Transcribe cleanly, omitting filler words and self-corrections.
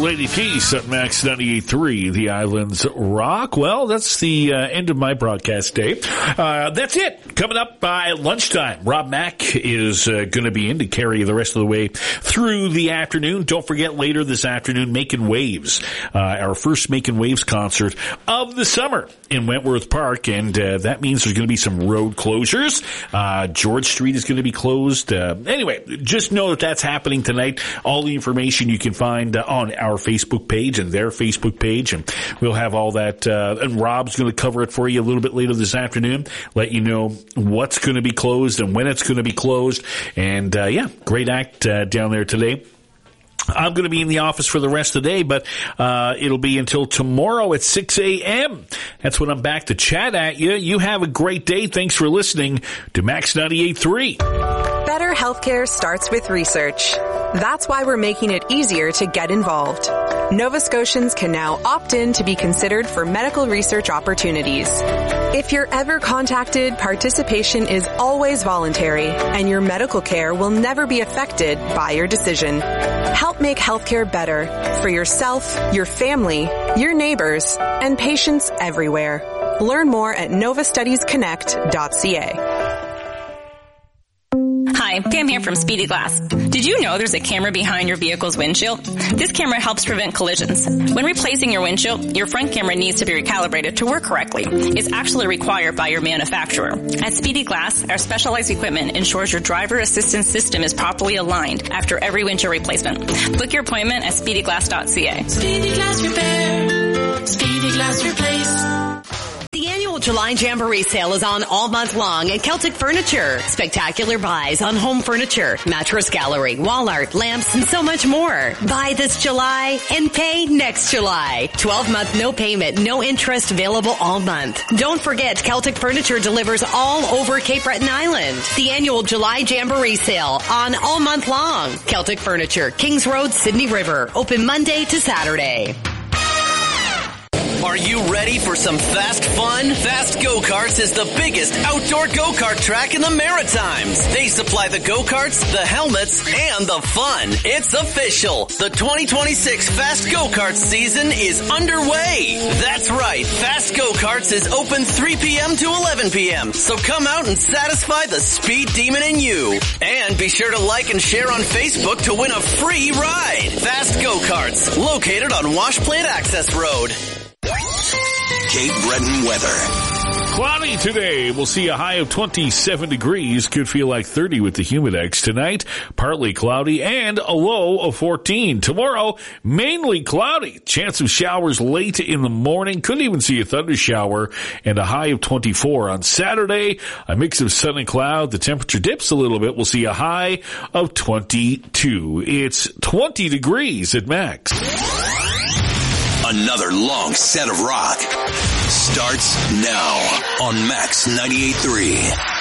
Lady Peace at Max 98.3, the Islands Rock. Well, that's the end of my broadcast day. That's it. Coming up by lunchtime, Rob Mack is going to be in to carry the rest of the way through the afternoon. Don't forget, later this afternoon, Making Waves, our first Making Waves concert of the summer in Wentworth Park, and that means there's going to be some road closures. George Street is going to be closed. Anyway, just know that that's happening tonight. All the information you can find on our Facebook page and their Facebook page, and we'll have all that. And Rob's going to cover it for you a little bit later this afternoon, let you know what's going to be closed and when it's going to be closed. And yeah, great act down there today. I'm going to be in the office for the rest of the day, but it'll be until tomorrow at 6 a.m. That's when I'm back to chat at you. You have a great day. Thanks for listening to Max 98.3. Better healthcare starts with research. That's why we're making it easier to get involved. Nova Scotians can now opt in to be considered for medical research opportunities. If you're ever contacted, participation is always voluntary, and your medical care will never be affected by your decision. Help make healthcare better for yourself, your family, your neighbors, and patients everywhere. Learn more at novastudiesconnect.ca. Hi, Pam here from Speedy Glass. Did you know there's a camera behind your vehicle's windshield? This camera helps prevent collisions. When replacing your windshield, your front camera needs to be recalibrated to work correctly. It's actually required by your manufacturer. At Speedy Glass, our specialized equipment ensures your driver assistance system is properly aligned after every windshield replacement. Book your appointment at speedyglass.ca. Speedy Glass Repair. Speedy Glass Replace. The annual July Jamboree sale is on all month long at Celtic Furniture. Spectacular buys on home furniture, mattress gallery, wall art, lamps, and so much more. Buy this July and pay next July. 12-month no payment, no interest available all month. Don't forget, Celtic Furniture delivers all over Cape Breton Island. The annual July Jamboree sale on all month long. Celtic Furniture, Kings Road, Sydney River. Open Monday to Saturday. Are you ready for some fast fun? Fast Go-Karts is the biggest outdoor go-kart track in the Maritimes. They supply the go-karts, the helmets, and the fun. It's official. The 2026 Fast Go-Karts season is underway. That's right. Fast Go-Karts is open 3 p.m. to 11 p.m. So come out and satisfy the speed demon in you. And be sure to like and share on Facebook to win a free ride. Fast Go-Karts, located on Wash Plant Access Road. Cape Breton weather. Cloudy today. We'll see a high of 27 degrees. Could feel like 30 with the Humidex. Tonight, partly cloudy and a low of 14. Tomorrow, mainly cloudy. Chance of showers late in the morning. Couldn't even see a thunder shower, and a high of 24. On Saturday, a mix of sun and cloud. The temperature dips a little bit. We'll see a high of 22. It's 20 degrees at max. Another long set of rock starts now on Max 98.3.